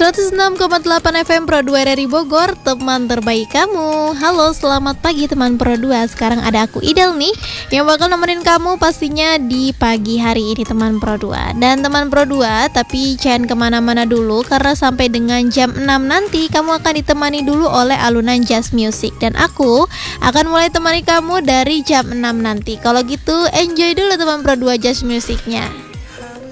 106,8 FM Pro 2 dari Bogor, teman terbaik kamu. Halo, selamat pagi teman Pro 2. Sekarang ada aku Idel nih yang bakal nemenin kamu pastinya di pagi hari ini teman Pro 2. Dan teman Pro 2, tapi jangan kemana-mana dulu karena sampai dengan jam 6 nanti kamu akan ditemani dulu oleh alunan jazz music. Dan aku akan mulai temani kamu dari jam 6 nanti. Kalau gitu enjoy dulu teman Pro 2 jazz musiknya.